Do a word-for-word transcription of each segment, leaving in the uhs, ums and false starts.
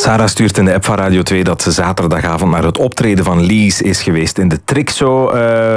Sarah stuurt in de app van Radio twee dat ze zaterdagavond naar het optreden van Lies is geweest in de Trixo.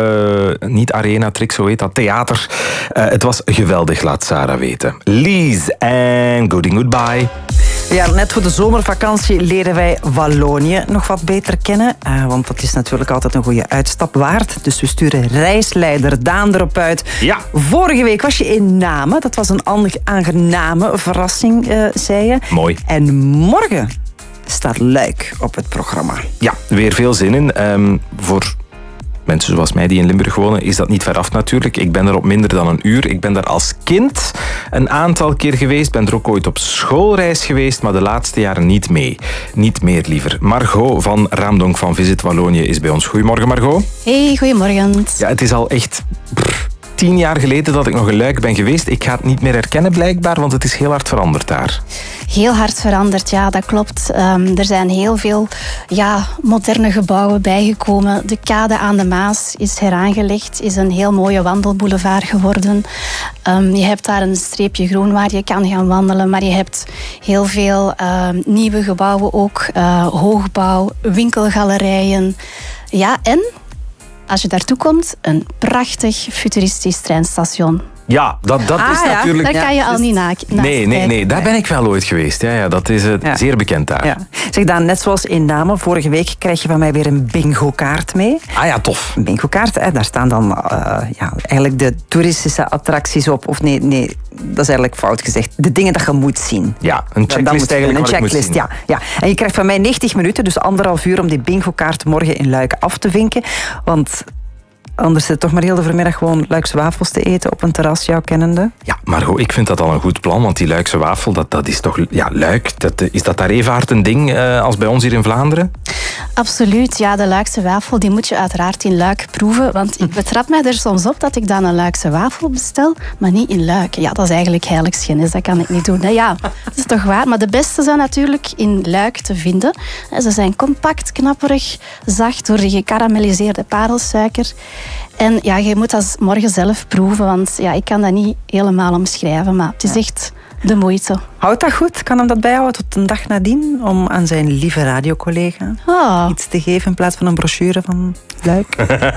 Uh, niet Arena, Trixo heet dat, theater. Uh, het was geweldig, laat Sarah weten. Lies en Gooding Goodbye. Ja, net voor de zomervakantie leren wij Wallonië nog wat beter kennen. Uh, want dat is natuurlijk altijd een goede uitstap waard. Dus we sturen reisleider Daan erop uit. Ja. Vorige week was je in Namen. Dat was een aangename verrassing, uh, zei je. Mooi. En morgen staat Luik op het programma. Ja, weer veel zin in. Um, voor mensen zoals mij die in Limburg wonen, is dat niet ver af natuurlijk. Ik ben er op minder dan een uur. Ik ben daar als kind een aantal keer geweest. Ben er ook ooit op schoolreis geweest, maar de laatste jaren niet mee. Niet meer liever. Margot van Raamdonk van Visit Wallonië is bij ons. Goedemorgen, Margot. Hey, goedemorgen. Ja, het is al echt brr, tien jaar geleden dat ik nog in Luik ben geweest. Ik ga het niet meer herkennen blijkbaar, want het is heel hard veranderd daar. Heel hard veranderd, ja, dat klopt. Um, er zijn heel veel ja, moderne gebouwen bijgekomen. De kade aan de Maas is heraangelegd, is een heel mooie wandelboulevard geworden. Um, je hebt daar een streepje groen waar je kan gaan wandelen, maar je hebt heel veel uh, nieuwe gebouwen ook. Uh, hoogbouw, winkelgalerijen. Ja, en als je daartoe komt, een prachtig futuristisch treinstation. Ja, dat, dat ah, is ja. natuurlijk... Dat kan je al niet naast Nee, nee, nee, daar ben ik wel ooit geweest. Ja, ja, dat is uh, ja. zeer bekend daar. Ja. Zeg Daan, net zoals in Namen, vorige week krijg je van mij weer een bingo-kaart mee. Ah ja, tof. Een bingo-kaart, hè, daar staan dan uh, ja, eigenlijk de toeristische attracties op. Of nee, nee, dat is eigenlijk fout gezegd. De dingen dat je moet zien. Ja, een checklist eigenlijk. Een checklist, ja, ja. En je krijgt van mij negentig minuten, dus anderhalf uur om die bingo-kaart morgen in Luik af te vinken. Want anders zit toch maar heel de vanmiddag gewoon Luikse wafels te eten op een terras, jouw kennende. Ja, Margot, ik vind dat al een goed plan, want die Luikse wafel, dat, dat is toch... Ja, Luik, dat, is dat daar even hard een ding uh, als bij ons hier in Vlaanderen? Absoluut, ja, de Luikse wafel die moet je uiteraard in Luik proeven, want ik betrap mij er soms op dat ik dan een Luikse wafel bestel, maar niet in Luik. Ja, dat is eigenlijk heiligschennis, dat kan ik niet doen. Nee, ja, dat is toch waar, maar de beste zijn natuurlijk in Luik te vinden. Ze zijn compact, knapperig, zacht door de gekarameliseerde parelsuiker. En ja, je moet dat morgen zelf proeven, want ja, ik kan dat niet helemaal omschrijven, maar het is echt de moeite. Houdt dat goed? Kan hem dat bijhouden tot een dag nadien? Om aan zijn lieve radiocollega oh. iets te geven in plaats van een brochure van Luik?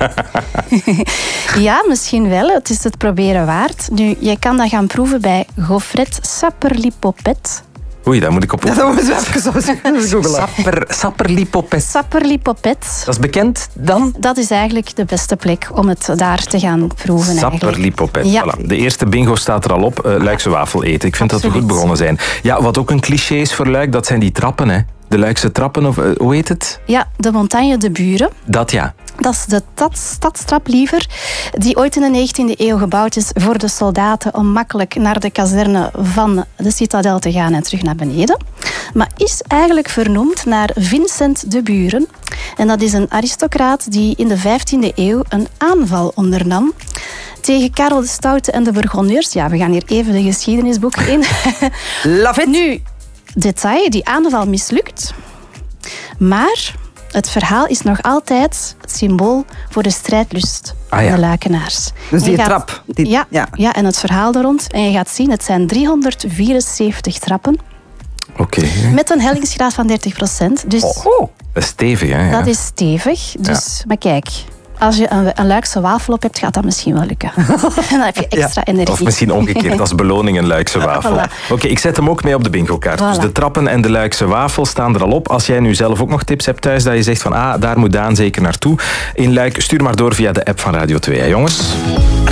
Ja, misschien wel. Het is het proberen waard. Nu, je kan dat gaan proeven bij Gaufret Sapperlipopet. Oei, daar moet ik op... Ja, dat moeten we even zo googlen. Sapper, sapperlipopet. Sapperlipopet. Dat is bekend dan? Dat is eigenlijk de beste plek om het daar te gaan proeven. Sapperlipopet. Ja. Voilà. De eerste bingo staat er al op. Uh, Luikse wafel eten. Ik vind Absoluut. dat we goed begonnen zijn. Ja, wat ook een cliché is voor Luik, dat zijn die trappen, hè. De Luikse trappen, of uh, hoe heet het? Ja, de Montagne de Buren. Dat ja. Dat is de stadstrap liever, die ooit in de negentiende eeuw gebouwd is voor de soldaten om makkelijk naar de kazerne van de citadel te gaan en terug naar beneden. Maar is eigenlijk vernoemd naar Vincent de Buren. En dat is een aristocraat die in de vijftiende eeuw een aanval ondernam tegen Karel de Stoute en de Bourgondiërs. Ja, we gaan hier even de geschiedenisboeken in. Love it! Nu, detail, die aanval mislukt. Maar het verhaal is nog altijd het symbool voor de strijdlust ah, van ja. de Luikenaars. Dus die gaat, trap. Die, ja, ja. ja, en het verhaal er rond. En je gaat zien, het zijn driehonderdvierenzeventig trappen. Oké. Okay. Met een hellingsgraad van dertig procent. Dus oh, oh. Dat is stevig, hè? Ja. Dat is stevig. Dus, ja. Maar kijk, als je een, een Luikse wafel op hebt, gaat dat misschien wel lukken. En dan heb je extra ja. energie. Of misschien omgekeerd, als beloning een Luikse wafel. Voilà. Oké, okay, ik zet hem ook mee op de bingo-kaart. Voilà. Dus de trappen en de Luikse wafel staan er al op. Als jij nu zelf ook nog tips hebt thuis, dat je zegt van ah, daar moet Daan zeker naartoe. In Luik, stuur maar door via de app van Radio twee, hè, jongens.